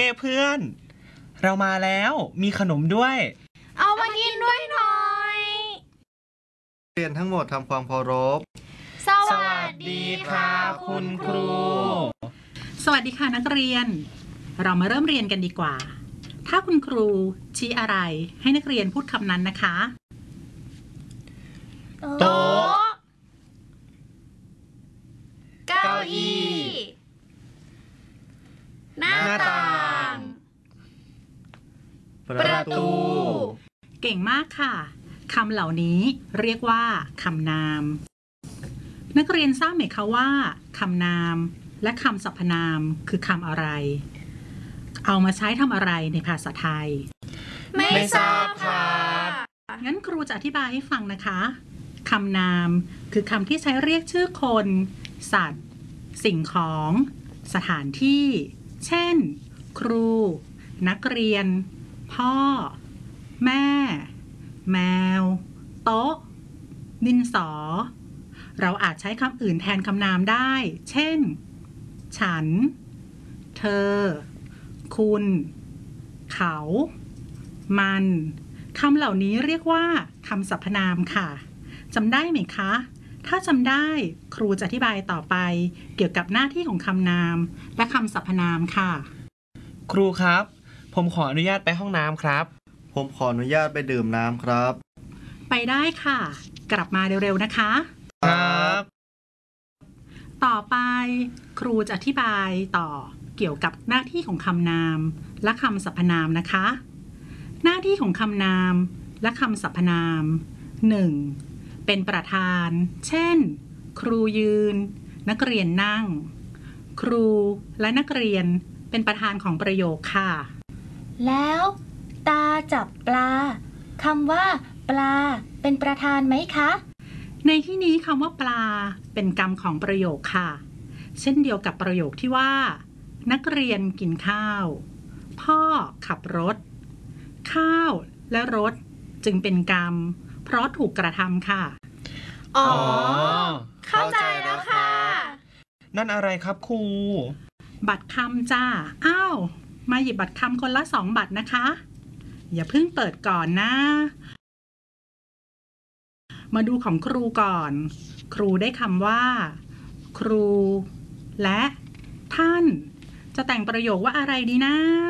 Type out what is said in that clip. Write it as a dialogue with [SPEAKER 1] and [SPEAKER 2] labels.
[SPEAKER 1] เพื่อนเรามาแล้วมีขนมด้วย
[SPEAKER 2] เอามากินด้วยหน่อย
[SPEAKER 3] เรียนทั้งหมดทำความเคารพ
[SPEAKER 2] สวัสดีค่ะคุณครู
[SPEAKER 4] สวัสดีค่ะนักเรียนเรามาเริ่มเรียนกันดีกว่าถ้าคุณครูชี้อะไรให้นักเรียนพูดคำนั้นนะคะ
[SPEAKER 2] โต๊ะเก้าอี้หน้าต่างประตู
[SPEAKER 4] เก่งมากค่ะคำเหล่านี้เรียกว่าคำนามนักเรียนทราบไหมคะว่าคำนามและคำสรรพนามคือคำอะไรเอามาใช้ทำอะไรในภาษาไทย
[SPEAKER 2] ไม่ทราบค่ะ
[SPEAKER 4] งั้นครูจะอธิบายให้ฟังนะคะคำนามคือคำที่ใช้เรียกชื่อคนสัตว์สิ่งของสถานที่เช่นครูนักเรียนพ่อแม่แมวโต๊ะดินสอเราอาจใช้คำอื่นแทนคำนามได้เช่นฉันเธอคุณเขามันคำเหล่านี้เรียกว่าคำสรรพนามค่ะจำได้ไหมคะถ้าจำได้ครูจะอธิบายต่อไปเกี่ยวกับหน้าที่ของคำนามและคำสรรพนามค่ะ
[SPEAKER 1] ครูครับผมขออนุญาตไปห้องน้ำครับ
[SPEAKER 3] ผมขออนุญาตไปดื่มน้ำครับ
[SPEAKER 4] ไปได้ค่ะกลับมาเร็วๆนะคะ
[SPEAKER 1] ครับ
[SPEAKER 4] ต่อไปครูจะอธิบายต่อเกี่ยวกับหน้าที่ของคำนามและคำสรรพนามนะคะหน้าที่ของคำนามและคำสรรพนาม 1. เป็นประธานเช่นครูยืนนักเรียนนั่งครูและนักเรียนเป็นประธานของประโยคค่ะ
[SPEAKER 2] แล้วตาจับปลาคำว่าปลาเป็นประธานไหมคะ
[SPEAKER 4] ในที่นี้คำว่าปลาเป็นกรรมของประโยคค่ะเช่นเดียวกับประโยคที่ว่านักเรียนกินข้าวพ่อขับรถข้าวและรถจึงเป็นกรรมเพราะถูกกระทำค่ะ
[SPEAKER 2] อ๋อเข้าใจแล้วค่ะ
[SPEAKER 1] นั่นอะไรครับครู
[SPEAKER 4] บัตรคำจ้าอ้าวมาหยิบบัตรคำคนละ2 บัตรนะคะอย่าเพิ่งเปิดก่อนนะมาดูของครูก่อนครูได้คำว่าครูและท่านจะแต่งประโยคว่าอะไรดีนะ